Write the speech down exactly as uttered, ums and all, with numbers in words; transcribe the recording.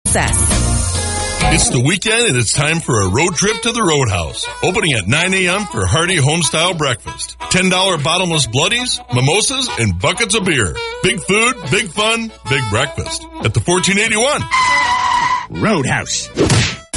It's the weekend and it's time for a road trip to the Roadhouse. Opening at nine a.m. for hearty homestyle breakfast. ten dollars bottomless bloodies, mimosas, and buckets of beer. Big food, big fun, big breakfast. At the fourteen eighty-one. Roadhouse.